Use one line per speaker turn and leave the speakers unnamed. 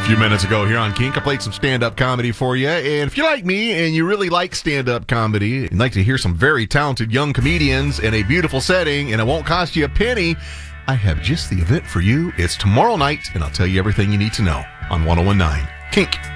few minutes ago here on Kink, I played some stand-up comedy for you. And if you're like me and you really like stand-up comedy and like to hear some very talented young comedians in a beautiful setting and it won't cost you a penny, I have just the event for you. It's tomorrow night, and I'll tell you everything you need to know on 101.9 Kink.